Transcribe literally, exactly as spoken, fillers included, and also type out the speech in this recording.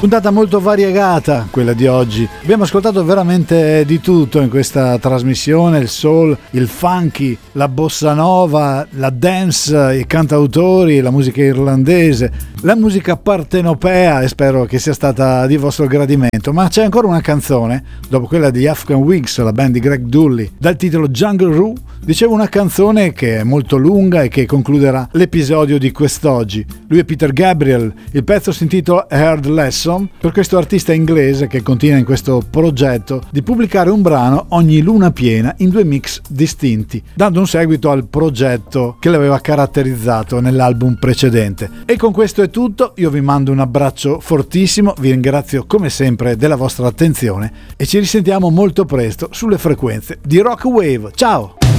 Puntata molto variegata quella di oggi. Abbiamo ascoltato veramente di tutto in questa trasmissione: il soul, il funky, la bossa nova, la dance, i cantautori, la musica irlandese, la musica partenopea, e spero che sia stata di vostro gradimento. Ma c'è ancora una canzone, dopo quella di African Wigs, la band di Greg Dulli, dal titolo Jungle Roo. Dicevo, una canzone che è molto lunga e che concluderà l'episodio di quest'oggi. Lui è Peter Gabriel, il pezzo si intitola Hard Lesson, per questo artista inglese che continua in questo progetto di pubblicare un brano ogni luna piena in due mix distinti, dando un seguito al progetto che l'aveva caratterizzato nell'album precedente. E con questo è tutto, io vi mando un abbraccio fortissimo, vi ringrazio come sempre della vostra attenzione e ci risentiamo molto presto sulle frequenze di Rock Wave. Ciao!